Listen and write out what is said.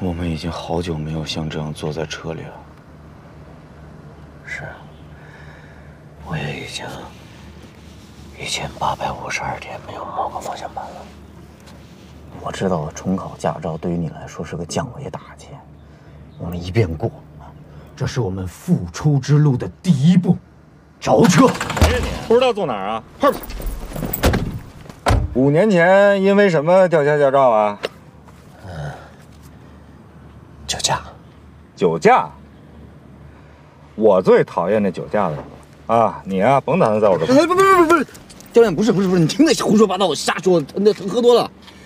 我们已经好久没有像这样坐在车里了。 是，我也已经1852天没有摸过方向盘了。我知道重考驾照对于你来说是个降维打击，我们一遍过，这是我们复出之路的第一步。着车！ 谁呀你？不知道坐哪儿啊？5年前因为什么吊销驾照啊？ 酒驾。 酒驾。我最讨厌那酒驾的人了啊！你甭打算在我这。 不是，教练，不是，你听那胡说八道，我瞎说，那喝多了。